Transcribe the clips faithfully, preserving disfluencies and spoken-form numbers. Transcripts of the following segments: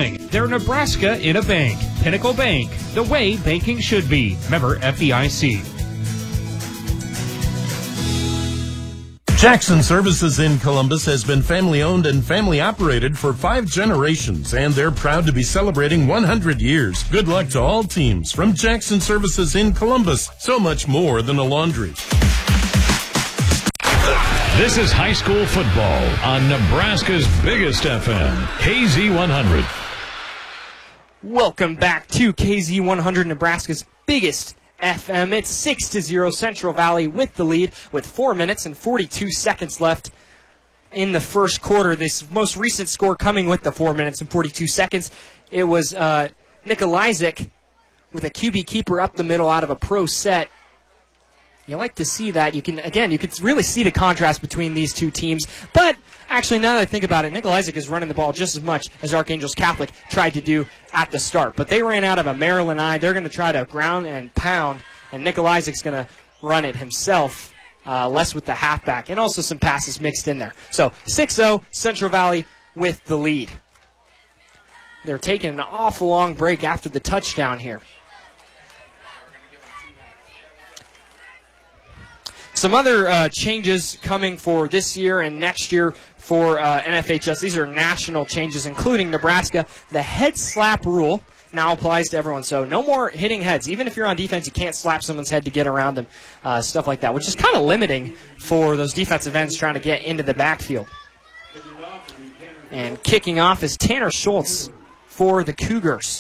coming. They're Nebraska in a bank. Pinnacle Bank, the way banking should be. Member F D I C. Jackson Services in Columbus has been family-owned and family-operated for five generations, and they're proud to be celebrating one hundred years. Good luck to all teams from Jackson Services in Columbus. So much more than a laundry. This is high school football on Nebraska's biggest F M, K Z one hundred. Welcome back to K Z one hundred, Nebraska's biggest F M. It's six to zero, Central Valley with the lead with four minutes and forty-two seconds left in the first quarter. This most recent score coming with the four minutes and forty-two seconds. It was uh, Nikolajczyk with a Q B keeper up the middle out of a pro set. You like to see that. You can, again, you can really see the contrast between these two teams. But actually, now that I think about it, Nikolajczyk is running the ball just as much as Archangels Catholic tried to do at the start. But they ran out of a Maryland eye. They're going to try to ground and pound, and Nikolajczyk's going to run it himself, uh, less with the halfback, and also some passes mixed in there. So six oh, Central Valley with the lead. They're taking an awful long break after the touchdown here. Some other uh, changes coming for this year and next year for uh, N F H S. These are national changes, including Nebraska. The head slap rule now applies to everyone. So no more hitting heads. Even if you're on defense, you can't slap someone's head to get around them, uh, stuff like that, which is kind of limiting for those defensive ends trying to get into the backfield. And kicking off is Tanner Schultz for the Cougars.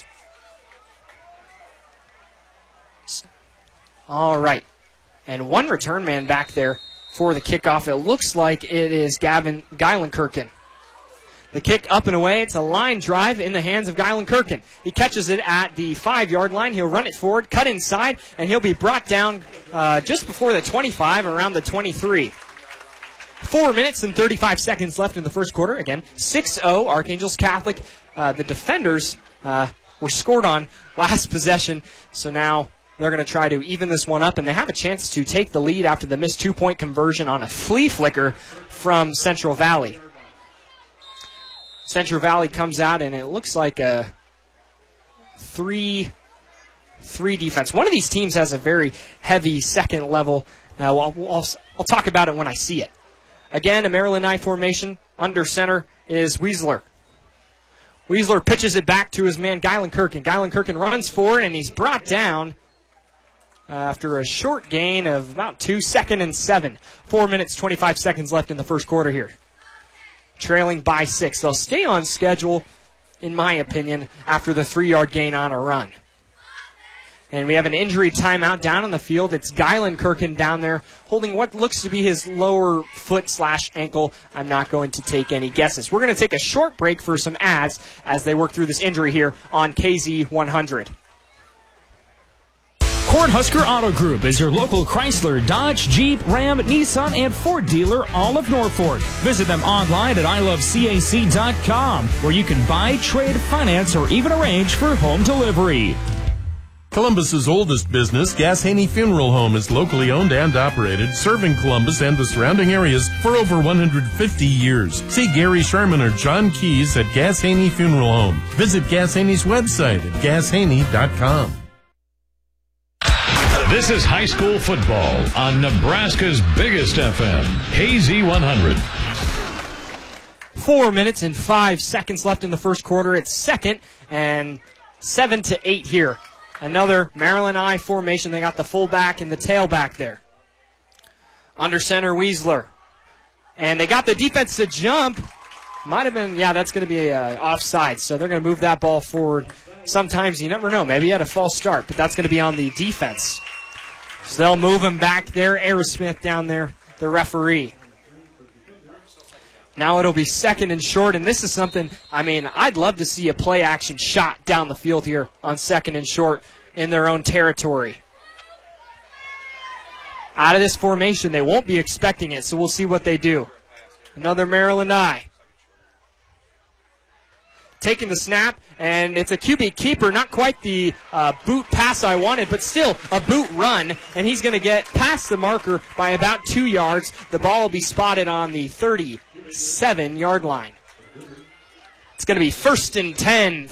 All right. And one return man back there for the kickoff. It looks like it is Gavin Geilenkirchen. The kick up and away. It's a line drive in the hands of Geilenkirchen. He catches it at the five-yard line. He'll run it forward, cut inside, and he'll be brought down uh, just before the twenty-five, around the twenty-three. Four minutes and thirty-five seconds left in the first quarter. Again, six oh, Archangels Catholic. Uh, the defenders uh, were scored on last possession, so now they're going to try to even this one up, and they have a chance to take the lead after the missed two-point conversion on a flea flicker from Central Valley. Central Valley comes out, and it looks like a three three defense. One of these teams has a very heavy second level. Now, I'll, I'll, I'll talk about it when I see it. Again, a Maryland I formation. Under center is Weisler. Weisler pitches it back to his man, Geilenkirchen. Geilenkirchen runs forward, and he's brought down after a short gain of about two, second and seven. Four minutes, twenty-five seconds left in the first quarter here. Trailing by six. They'll stay on schedule, in my opinion, after the three-yard gain on a run. And we have an injury timeout down on the field. It's Geilenkirchen down there holding what looks to be his lower foot slash ankle. I'm not going to take any guesses. We're going to take a short break for some ads as they work through this injury here on K Z one hundred. Cornhusker Auto Group is your local Chrysler, Dodge, Jeep, Ram, Nissan, and Ford dealer all of Norfolk. Visit them online at I love C A C dot com, where you can buy, trade, finance, or even arrange for home delivery. Columbus's oldest business, Gas Haney Funeral Home, is locally owned and operated, serving Columbus and the surrounding areas for over one hundred fifty years. See Gary Sherman or John Keys at Gas Haney Funeral Home. Visit Gas Haney's website at gas haney dot com. This is high school football on Nebraska's biggest F M, K Z one hundred. Four minutes and five seconds left in the first quarter. It's second and seven to eight here. Another Maryland I formation. They got the fullback and the tailback there. Under center, Weisler. And they got the defense to jump. Might have been, yeah, that's going to be uh, offside. So they're going to move that ball forward. Sometimes you never know. Maybe he had a false start, but that's going to be on the defense. So they'll move him back there. Aerosmith down there, the referee. Now it'll be second and short, and this is something, I mean, I'd love to see a play-action shot down the field here on second and short in their own territory. Out of this formation, they won't be expecting it, so we'll see what they do. Another Maryland I. Taking the snap, and it's a Q B keeper, not quite the uh, boot pass I wanted, but still a boot run, and he's going to get past the marker by about two yards. The ball will be spotted on the thirty-seven-yard line. It's going to be first and ten